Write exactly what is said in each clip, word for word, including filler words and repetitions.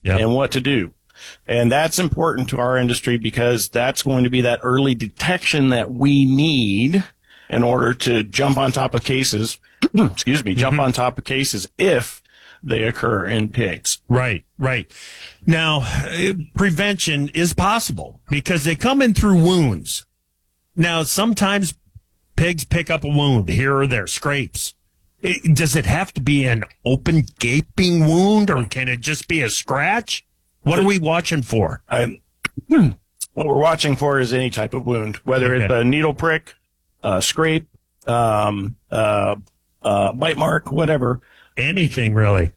yep. and what to do. And that's important to our industry because that's going to be that early detection that we need in order to jump on top of cases, excuse me, jump mm-hmm. on top of cases if they occur in pigs. Right, right. Now, prevention is possible because they come in through wounds. Now, sometimes pigs pick up a wound here or there, scrapes. It, does it have to be an open, gaping wound, or can it just be a scratch? What are we watching for? I, what we're watching for is any type of wound, whether okay. it's a needle prick, a scrape, um, uh, uh, bite mark, whatever. Anything, really.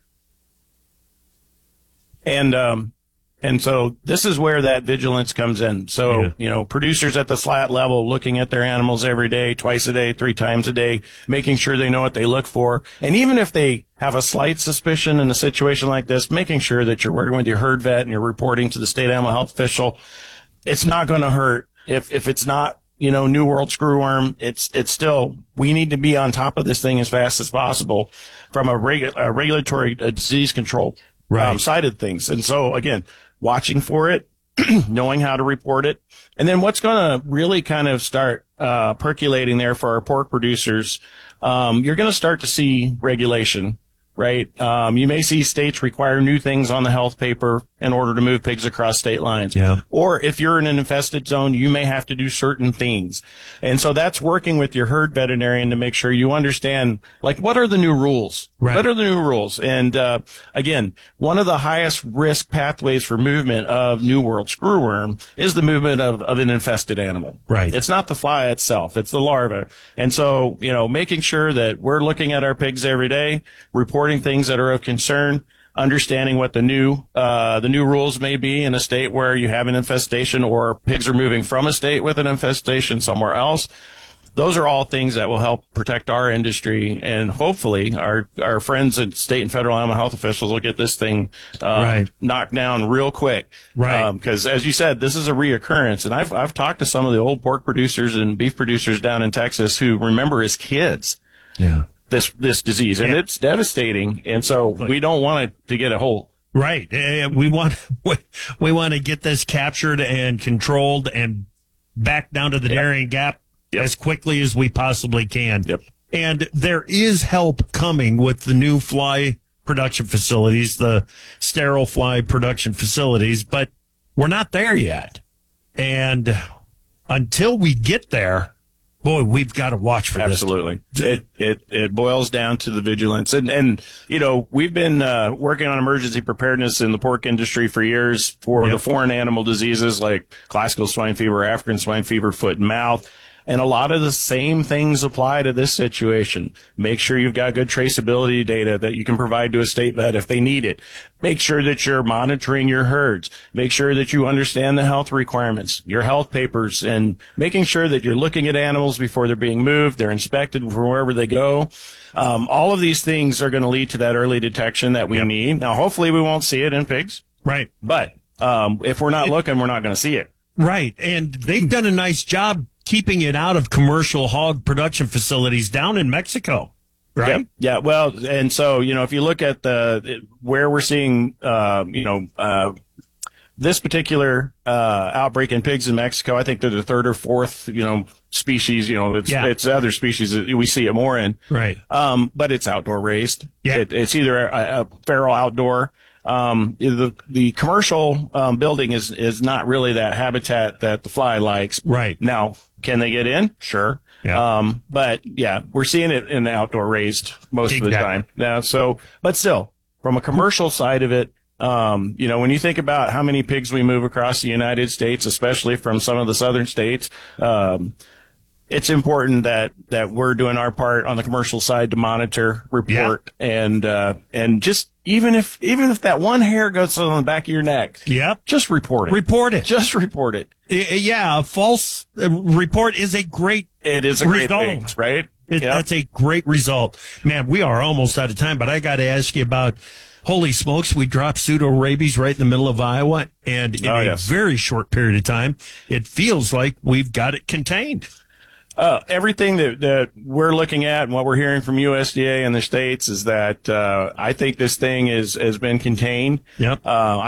And um, and so this is where that vigilance comes in. So, yeah. you know, producers at the flat level looking at their animals every day, twice a day, three times a day, making sure they know what they look for. And even if they have a slight suspicion in a situation like this, making sure that you're working with your herd vet and you're reporting to the state animal health official. It's not going to hurt if if it's not, you know, New World screwworm. It's it's still, we need to be on top of this thing as fast as possible from a, regu- a regulatory a disease control right. um, side of things. And so, again, watching for it, knowing how to report it. And then what's going to really kind of start uh, percolating there for our pork producers, um, you're going to start to see regulation, right? Um, you may see states require new things on the health paper in order to move pigs across state lines. Yeah. Or if you're in an infested zone, you may have to do certain things. And so that's working with your herd veterinarian to make sure you understand, like, what are the new rules? Right. What are the new rules? And, uh, again, one of the highest risk pathways for movement of New World screwworm is the movement of, of an infested animal. Right. It's not the fly itself. It's the larva. And so, you know, making sure that we're looking at our pigs every day, reporting things that are of concern, understanding what the new uh the new rules may be in a state where you have an infestation or pigs are moving from a state with an infestation somewhere else. Those are all things that will help protect our industry, and hopefully our our friends at state and federal animal health officials will get this thing uh, right. knocked down real quick. Right. Because um, as you said, this is a reoccurrence, and I've I've talked to some of the old pork producers and beef producers down in Texas who remember as kids. Yeah. this this disease, and yeah. it's devastating, and so we don't want it to get a hold. Right. Uh, we want we, we want to get this captured and controlled and back down to the yep. Darien Gap yep. as quickly as we possibly can. Yep. And there is help coming with the new fly production facilities, the sterile fly production facilities, but we're not there yet. And until we get there, boy, we've got to watch for Absolutely. this. Absolutely. It, it, it boils down to the vigilance. And, and, you know, we've been, uh, working on emergency preparedness in the pork industry for years for yep. the foreign animal diseases like classical swine fever, African swine fever, foot and mouth. And a lot of the same things apply to this situation. Make sure you've got good traceability data that you can provide to a state vet if they need it. Make sure that you're monitoring your herds. Make sure that you understand the health requirements, your health papers, and making sure that you're looking at animals before they're being moved, they're inspected from wherever they go. Um, all of these things are going to lead to that early detection that we yep. need. Now, hopefully we won't see it in pigs. Right. But um, if we're not it, looking, we're not going to see it. Right. And they've done a nice job keeping it out of commercial hog production facilities down in Mexico, right? Yeah, yeah. Well, and so, you know, if you look at the where we're seeing, uh, you know, uh, this particular uh, outbreak in pigs in Mexico, I think they're the third or fourth, you know, species. You know, it's yeah. it's other species that we see it more in, right? Um, but it's outdoor raised. Yeah, it, it's either a, a feral outdoor. Um, the, the commercial, um, building is, is not really that habitat that the fly likes. Right. Now, can they get in? Sure. Yeah. Um, but yeah, we're seeing it in the outdoor raised most exactly. of the time. Now, so, but still, from a commercial side of it, um, you know, when you think about how many pigs we move across the United States, especially from some of the southern states, um, it's important that, that we're doing our part on the commercial side to monitor, report, yeah. and, uh, and just, even if, even if that one hair goes on the back of your neck. Yeah. Just report it. Report it. Just report it. Yeah. A false report is a great, it is a great result. thing, right? It, yep. That's a great result. Man, we are almost out of time, but I got to ask you about, holy smokes, we dropped pseudo rabies right in the middle of Iowa. And in oh, a yes. very short period of time, it feels like we've got it contained. Uh, everything that, that we're looking at and what we're hearing from U S D A and the states is that, uh, I think this thing is, has been contained. Yep. Uh,